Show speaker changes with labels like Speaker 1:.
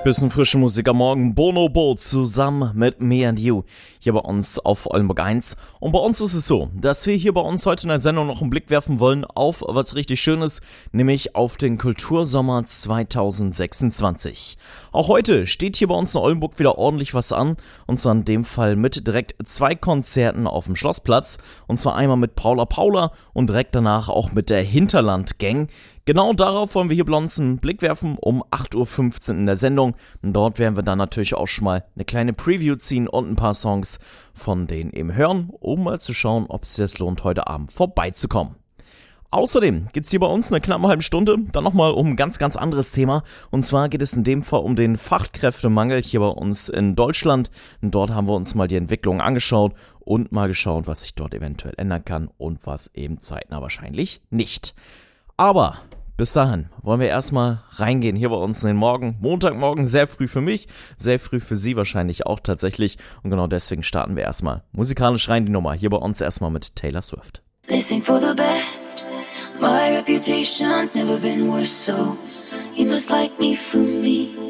Speaker 1: Bisschen frische Musik am Morgen. Bono Bo zusammen mit Me and You hier bei uns auf Oldenburg 1. Und bei uns ist es so, dass wir hier bei uns heute in der Sendung noch einen Blick werfen wollen auf was richtig Schönes, nämlich auf den Kultursommer 2026. Auch heute steht hier bei uns in Oldenburg wieder ordentlich was an. Und zwar in dem Fall mit direkt 2 Konzerten auf dem Schlossplatz. Und zwar einmal mit Paula Paula und direkt danach auch mit der Hinterland Gang. Genau darauf wollen wir hier bei uns einen Blick werfen um 8.15 Uhr in der Sendung. Und dort werden wir dann natürlich auch schon mal eine kleine Preview ziehen und ein paar Songs von denen eben hören, um mal zu schauen, ob es sich lohnt, heute Abend vorbeizukommen. Außerdem geht es hier bei uns eine knappe halbe Stunde dann nochmal um ein ganz, ganz anderes Thema. Und zwar geht es in dem Fall um den Fachkräftemangel hier bei uns in Deutschland. Und dort haben wir uns mal die Entwicklung angeschaut und mal geschaut, was sich dort eventuell ändern kann und was eben zeitnah wahrscheinlich nicht. Aber bis dahin wollen wir erstmal reingehen hier bei uns in den Morgen. Montagmorgen, sehr früh für mich, sehr früh für Sie wahrscheinlich auch tatsächlich. Und genau deswegen starten wir erstmal musikalisch rein die Nummer. Hier bei uns erstmal mit Taylor Swift.
Speaker 2: They sing for the best. My reputation's never been worse, so you must like me for me.